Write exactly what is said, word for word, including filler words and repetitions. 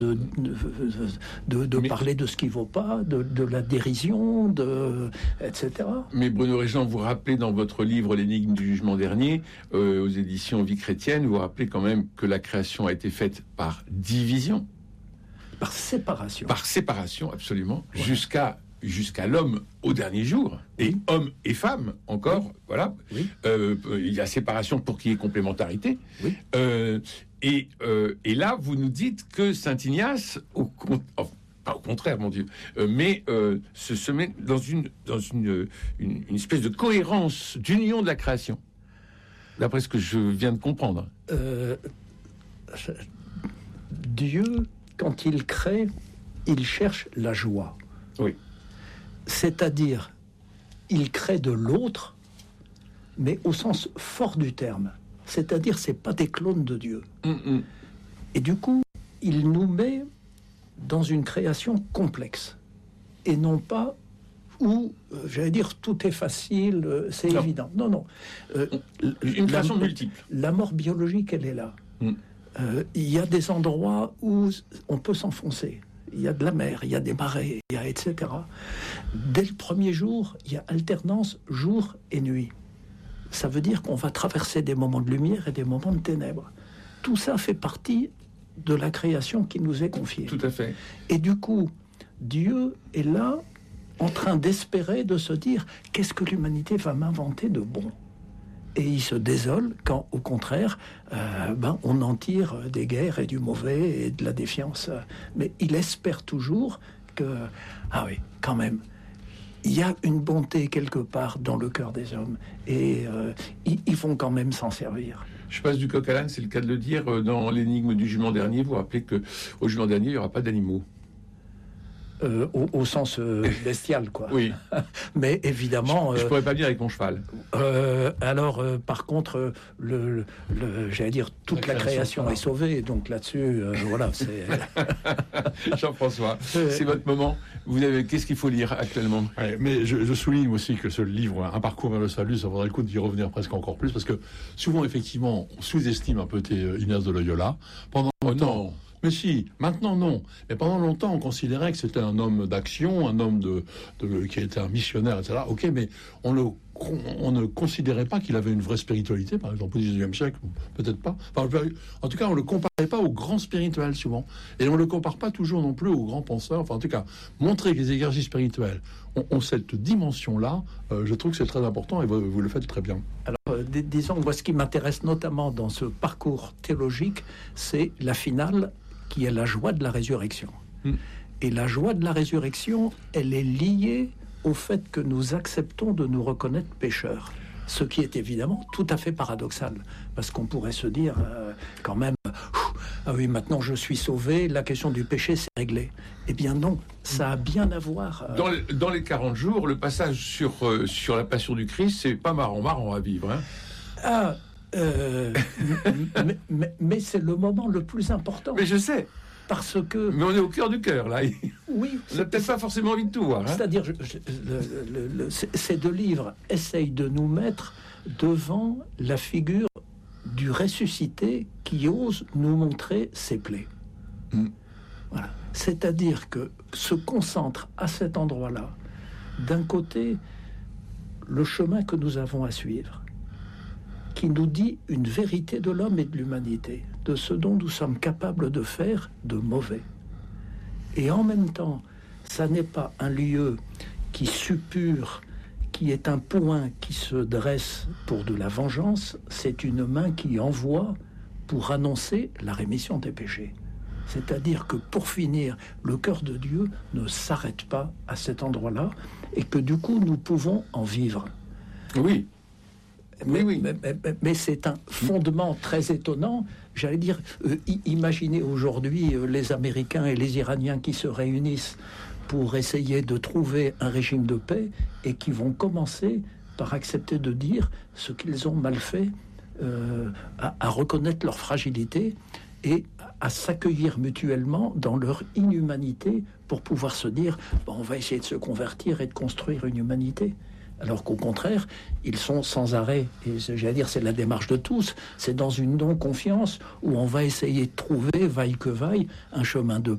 de, de, de, de mais, parler de ce qui ne vaut pas, de, de la dérision, de, et cetera. Mais Bruno Régent, vous rappelez dans votre livre L'énigme du jugement dernier, euh, aux éditions Vie chrétienne, vous rappelez quand même que la création a été faite par division. Par séparation. Par séparation, absolument, ouais. jusqu'à, jusqu'à l'homme au dernier jour, et oui. homme et femme encore, oui. voilà. Oui. Euh, il y a séparation pour qu'il y ait complémentarité. Oui. Euh, et, euh, et là, vous nous dites que Saint Ignace, au, oh, pas au contraire, mon Dieu, euh, mais euh, se, se met dans, une, dans une, une, une espèce de cohérence, d'union de la création, d'après ce que je viens de comprendre. Euh, Dieu... Quand il crée, il cherche la joie. Oui. C'est-à-dire, il crée de l'autre, mais au sens fort du terme. C'est-à-dire, c'est pas des clones de Dieu. Mm-mm. Et du coup, il nous met dans une création complexe. Et non pas où, euh, j'allais dire, tout est facile, euh, c'est non. évident. Non, non. Euh, une création la, multiple. La mort biologique, elle est là. Mm. Euh, il y a des endroits où on peut s'enfoncer. Il y a de la mer, il y a des marais, il y a et cetera. Dès le premier jour, il y a alternance jour et nuit. Ça veut dire qu'on va traverser des moments de lumière et des moments de ténèbres. Tout ça fait partie de la création qui nous est confiée. Tout à fait. Et du coup, Dieu est là en train d'espérer, de se dire « Qu'est-ce que l'humanité va m'inventer de bon ?» Et il se désole quand, au contraire, euh, ben, on en tire des guerres et du mauvais et de la défiance. Mais il espère toujours que, ah oui, quand même, il y a une bonté quelque part dans le cœur des hommes. Et euh, ils, ils vont quand même s'en servir. Je passe du coq à l'âne, c'est le cas de le dire. Dans l'énigme du jugement dernier, vous vous rappelez qu'au jugement dernier, il n'y aura pas d'animaux. Euh, au, au sens euh, bestial, quoi. Oui. Mais évidemment... Je, je euh, pourrais pas venir avec mon cheval. Euh, alors, euh, par contre, le, le, le, j'allais dire, toute la, la création, création est sauvée. Donc là-dessus, euh, voilà, c'est... Jean-François, c'est votre moment. Vous avez, qu'est-ce qu'il faut lire actuellement? Ouais, mais je, je souligne aussi que ce livre, Un parcours vers le salut, ça vaudrait le coup d'y revenir presque encore plus, parce que souvent, effectivement, on sous-estime un peu Ignace de Loyola. Pendant oh longtemps... non. Mais si, maintenant non. Mais pendant longtemps, on considérait que c'était un homme d'action, un homme de, de, qui était un missionnaire, et cetera. Ok, mais on, le, on ne considérait pas qu'il avait une vraie spiritualité, par exemple, au dix-neuvième siècle, peut-être pas. Enfin, en tout cas, on ne le comparait pas au grand spirituel, souvent. Et on ne le compare pas toujours non plus aux grands penseurs. Enfin, en tout cas, montrer que les exercices spirituels ont, ont cette dimension-là, euh, je trouve que c'est très important et vous, vous le faites très bien. Alors, euh, dis- disons, moi, ce qui m'intéresse notamment dans ce parcours théologique, c'est la finale, qui est la joie de la résurrection. Mmh. Et la joie de la résurrection, elle est liée au fait que nous acceptons de nous reconnaître pécheurs. Ce qui est évidemment tout à fait paradoxal. Parce qu'on pourrait se dire, euh, quand même, ah oui, maintenant je suis sauvé, la question du péché, c'est réglé. Eh bien non, ça a bien à voir. Euh... Dans, les, dans les quarante jours, le passage sur, euh, sur la passion du Christ, c'est pas marrant, marrant à vivre. Hein. Ah Euh, mais, mais, mais c'est le moment le plus important. Mais je sais. Parce que... Mais on est au cœur du cœur, là. Oui. On n'a peut-être pas forcément envie de tout voir. Hein. C'est-à-dire, je, je, le, le, le, ces deux livres essayent de nous mettre devant la figure du ressuscité qui ose nous montrer ses plaies. Mm. Voilà. C'est-à-dire que se concentre à cet endroit-là, d'un côté, le chemin que nous avons à suivre, qui nous dit une vérité de l'homme et de l'humanité, de ce dont nous sommes capables de faire de mauvais. Et en même temps, ça n'est pas un lieu qui suppure, qui est un point qui se dresse pour de la vengeance, c'est une main qui envoie pour annoncer la rémission des péchés. C'est-à-dire que pour finir, le cœur de Dieu ne s'arrête pas à cet endroit-là et que du coup, nous pouvons en vivre. Oui. Mais, oui, oui. mais, mais, mais c'est un fondement très étonnant. J'allais dire, euh, imaginez aujourd'hui euh, les Américains et les Iraniens qui se réunissent pour essayer de trouver un régime de paix et qui vont commencer par accepter de dire ce qu'ils ont mal fait, euh, à, à reconnaître leur fragilité et à s'accueillir mutuellement dans leur inhumanité pour pouvoir se dire bon, on va essayer de se convertir et de construire une humanité. Alors qu'au contraire, ils sont sans arrêt, et j'allais dire, c'est la démarche de tous, c'est dans une non-confiance où on va essayer de trouver, vaille que vaille, un chemin de